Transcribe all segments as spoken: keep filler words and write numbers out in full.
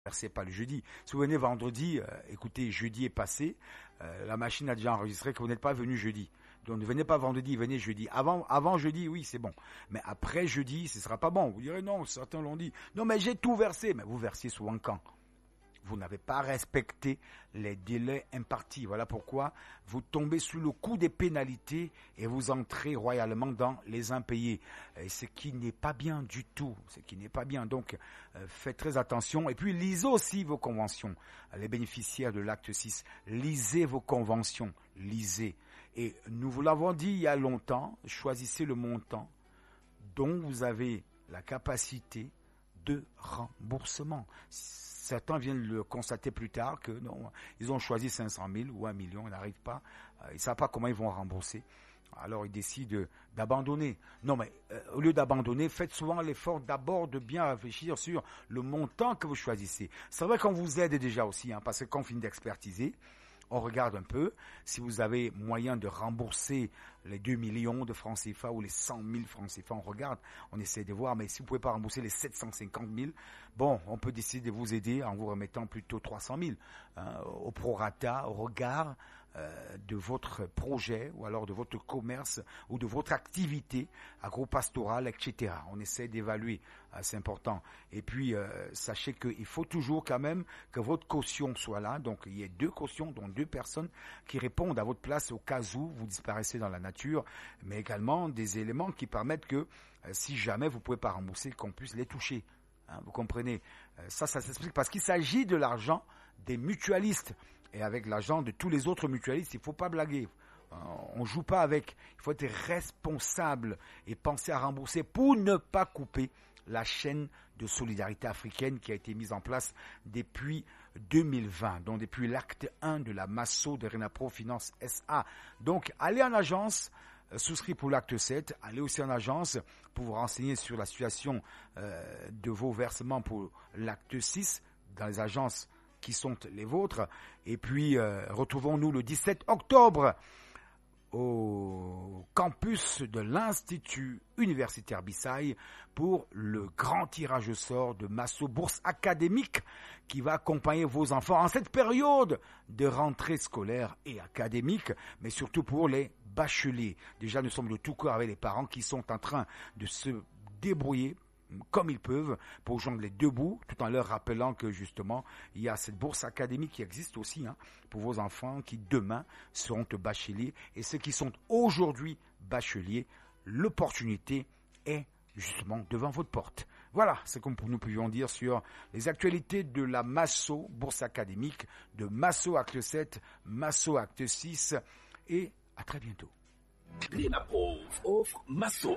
versez pas le jeudi. Si vous venez vendredi, euh, écoutez, jeudi est passé, euh, la machine a déjà enregistré que vous n'êtes pas venu jeudi. Donc ne venez pas vendredi, venez jeudi. Avant, avant jeudi, oui, c'est bon. Mais après jeudi, ce sera pas bon. Vous direz non, certains l'ont dit. Non, mais j'ai tout versé. Mais vous versiez souvent quand? Vous n'avez pas respecté les délais impartis. Voilà pourquoi vous tombez sous le coup des pénalités et vous entrez royalement dans les impayés. Et ce qui n'est pas bien du tout. Ce qui n'est pas bien. Donc, euh, faites très attention. Et puis, lisez aussi vos conventions. Les bénéficiaires de l'acte six, lisez vos conventions. Lisez. Et nous vous l'avons dit il y a longtemps, choisissez le montant dont vous avez la capacité de remboursement. Certains viennent le constater plus tard que non, ils ont choisi cinq cent mille ou un million, ils n'arrivent pas, ils ne savent pas comment ils vont rembourser. Alors ils décident d'abandonner. Non mais euh, au lieu d'abandonner, faites souvent l'effort d'abord de bien réfléchir sur le montant que vous choisissez. C'est vrai qu'on vous aide déjà aussi, hein, parce que quand on finit d'expertiser, on regarde un peu si vous avez moyen de rembourser les deux millions de francs C F A ou les cent mille francs C F A. On regarde, on essaie de voir, mais si vous ne pouvez pas rembourser les sept cent cinquante mille, bon, on peut décider de vous aider en vous remettant plutôt trois cent mille hein, au prorata, au regard euh, de votre projet ou alors de votre commerce ou de votre activité agro-pastorale, et cetera. On essaie d'évaluer, euh, c'est important. Et puis, euh, sachez qu'il faut toujours quand même que votre caution soit là. Donc, il y a deux cautions, dont deux personnes qui répondent à votre place au cas où vous disparaissez dans la nature, mais également des éléments qui permettent que, euh, si jamais vous ne pouvez pas rembourser, qu'on puisse les toucher. Hein, vous comprenez, euh, ça, ça s'explique parce qu'il s'agit de l'argent des mutualistes. Et avec l'argent de tous les autres mutualistes, il ne faut pas blaguer. Euh, on ne joue pas avec. Il faut être responsable et penser à rembourser pour ne pas couper la chaîne de solidarité africaine qui a été mise en place depuis deux mille vingt, donc depuis l'acte un de la Masso de Renapro Finance S A. Donc, allez en agence, euh, souscrit pour l'acte sept, allez aussi en agence pour vous renseigner sur la situation euh, de vos versements pour l'acte six dans les agences qui sont les vôtres. Et puis, euh, retrouvons-nous le dix-sept octobre au campus de l'Institut universitaire Bissaï pour le grand tirage au sort de Masso Bourse Académique qui va accompagner vos enfants en cette période de rentrée scolaire et académique, mais surtout pour les bacheliers. Déjà, nous sommes de tout cœur avec les parents qui sont en train de se débrouiller comme ils peuvent pour joindre les deux bouts, tout en leur rappelant que justement, il y a cette bourse académique qui existe aussi hein, pour vos enfants qui demain seront bacheliers. Et ceux qui sont aujourd'hui bacheliers, l'opportunité est justement devant votre porte. Voilà ce que nous pouvions dire sur les actualités de la Masso Bourse Académique, de Masso Acte sept, Masso Acte six, et à très bientôt. Renapro offre Masso.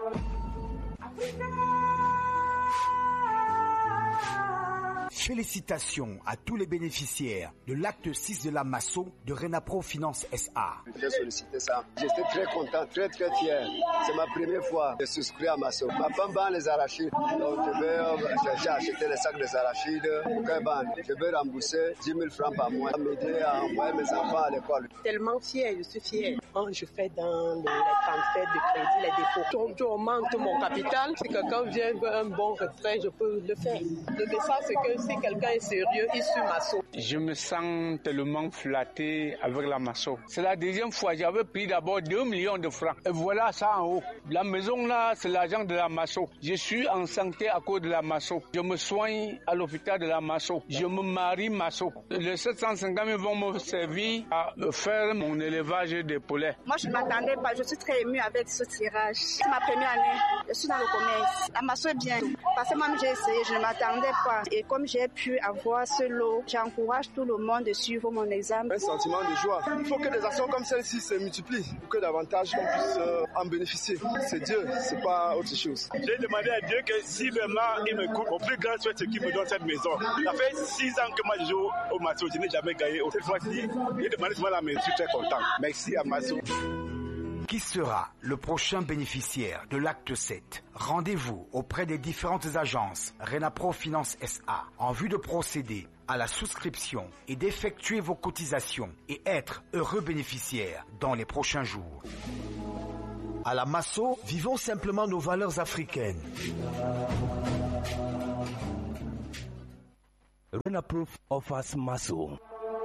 Félicitations à tous les bénéficiaires de l'acte six de la Masso de Renapro Finance S A. J'ai sollicité ça. J'étais très content, très très fier. C'est ma première fois de souscrire à Masso. Ma femme vend les arachides. Donc je vais chercher à acheter les sacs des arachides. Je vais rembourser dix mille francs par mois. M'aider à envoyer mes enfants à l'école. Tellement fier, je suis fier. Quand je fais dans le, les transferts de crédit, les dépôts, je augmente mon capital. Si quelqu'un vient veut un bon retrait, je peux le faire. Le message c'est que si quelqu'un est sérieux, il suit Masso. Je me sens tellement flatté avec la Masso. C'est la deuxième fois. J'avais pris d'abord deux millions de francs. Et voilà ça en haut. La maison là, c'est l'argent de la Masso. Je suis en santé à cause de la Masso. Je me soigne à l'hôpital de la Masso. Je me marie Masso. Les sept cent cinquante mille vont me servir à faire mon élevage de poulets. Moi, je ne m'attendais pas. Je suis très émue avec ce tirage. C'est ma première année. Je suis dans le commerce. La Masso est bien. Parce que moi, j'ai essayé. Je ne m'attendais pas. Et comme j'ai pu avoir ce lot, j'encourage tout le monde de suivre mon examen. Un sentiment de joie. Il faut que des actions comme celle-ci se multiplient pour que davantage on puisse euh, en bénéficier. C'est Dieu, c'est pas autre chose. J'ai demandé à Dieu que si vraiment il me coupe, au plus grand souhait, c'est qu'il me donne cette maison. Ça fait six ans que moi je joue au Masso, je n'ai jamais gagné. Cette fois-ci, j'ai demandé souvent la maison, je suis très content. Merci à Masso. Qui sera le prochain bénéficiaire de l'acte sept? Rendez-vous auprès des différentes agences Renapro Finance S A en vue de procéder à la souscription et d'effectuer vos cotisations et être heureux bénéficiaire dans les prochains jours. À la Masso, vivons simplement nos valeurs africaines. Renaproof offers Maso.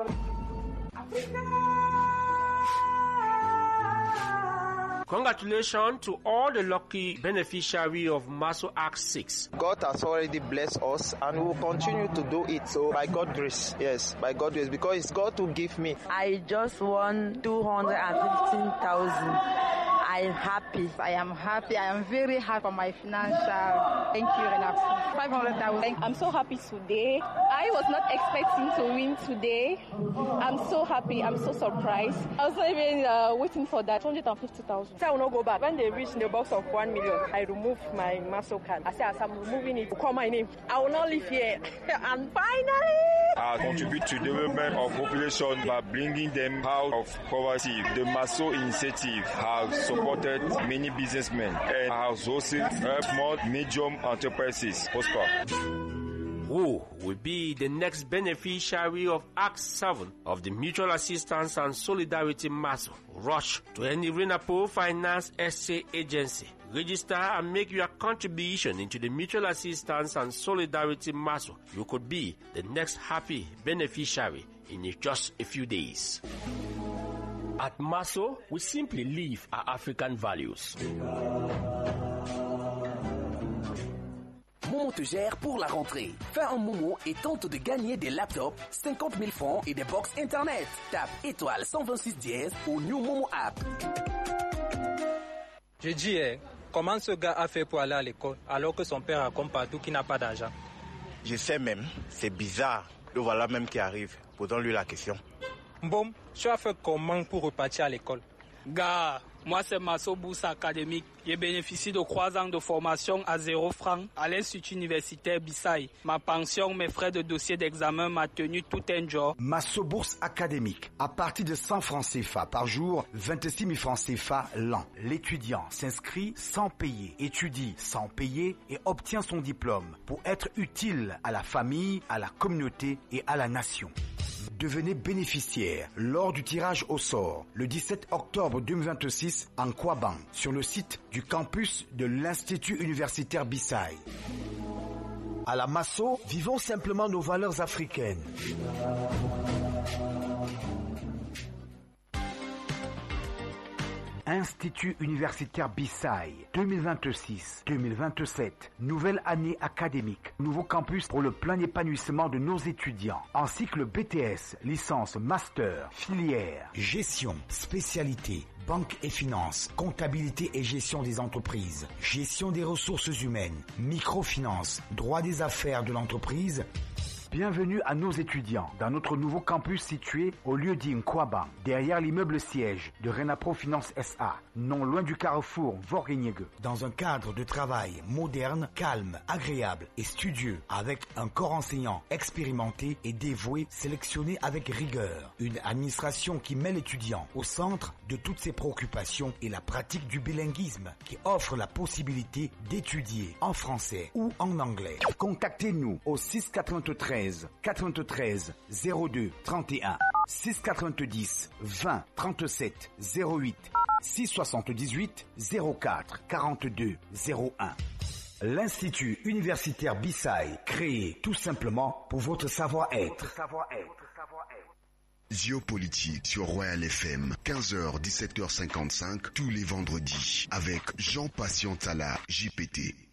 Congratulations to all the lucky beneficiaries of Maso Act six. God has already blessed us and will continue to do it. So by God's grace, yes, by God's grace, because it's God who give me. I just won two hundred fifteen thousand. I'm happy. I am happy. I am very happy for my financial. Thank you, Renaproof. five hundred thousand. I'm so happy today. I was not expecting to win today. I'm so happy. I'm so surprised. I was not even uh, waiting for that. two hundred fifty thousand. I will not go back. When they reach the box of one million, I remove my Maso card. I say, as I'm removing it, call my name. I will not live here. And finally, I contribute to the development of population by bringing them out of poverty. The Maso initiative has supported many businessmen and has also helped small, medium enterprises prosper. Who will be the next beneficiary of Act seven of the Mutual Assistance and Solidarity Maso? Rush to any Renaproof Finance S A agency. Register and make your contribution into the Mutual Assistance and Solidarity Maso. You could be the next happy beneficiary in just a few days. At Maso, we simply live our African values. Momo te gère pour la rentrée. Fais un Momo et tente de gagner des laptops, cinquante mille francs et des box internet. Tape étoile cent vingt-six dièse au New Momo app. Je dis, eh, comment ce gars a fait pour aller à l'école alors que son père raconte partout qu'il n'a pas d'argent? Je sais même, c'est bizarre. Le voilà même qui arrive. Posons-lui la question. Bon, tu as fait comment pour repartir à l'école? Gars, moi c'est Maso Bourse Académique. J'ai bénéficié de trois ans de formation à zéro franc à l'Institut universitaire Bissaï. Ma pension, mes frais de dossier d'examen m'a tenu tout un jour. Maso Bourse Académique. À partir de cent francs C F A par jour, vingt-six mille francs C F A l'an. L'étudiant s'inscrit sans payer, étudie sans payer et obtient son diplôme pour être utile à la famille, à la communauté et à la nation. Devenez bénéficiaire lors du tirage au sort le dix-sept octobre deux mille vingt-six en Kouaban sur le site du campus de l'Institut universitaire Bissaï. À la Maso, vivons simplement nos valeurs africaines. Institut universitaire Bissaï, deux mille vingt-six deux mille vingt-sept, nouvelle année académique, nouveau campus pour le plein épanouissement de nos étudiants, en cycle B T S, licence, master, filière, gestion, spécialité, banque et finance, comptabilité et gestion des entreprises, gestion des ressources humaines, microfinance, droit des affaires de l'entreprise. Bienvenue à nos étudiants dans notre nouveau campus situé au lieu-dit Nkwaban, derrière l'immeuble siège de Renaproof Finance S A, non loin du carrefour Vorgeniegue, dans un cadre de travail moderne, calme, agréable et studieux, avec un corps enseignant expérimenté et dévoué, sélectionné avec rigueur. Une administration qui met l'étudiant au centre de toutes ses préoccupations et la pratique du bilinguisme, qui offre la possibilité d'étudier en français ou en anglais. Contactez-nous au six quatre-vingt-treize quatre-vingt-treize zéro deux trente et un, six quatre-vingt-dix vingt trente-sept zéro huit, six soixante-dix-huit zéro quatre quarante-deux zéro un. L'Institut universitaire Bissaï, créé tout simplement pour votre savoir-être. Géopolitique sur Royal F M, quinze heures dix-sept heures cinquante-cinq tous les vendredis avec Jean Patient Tala, J P T.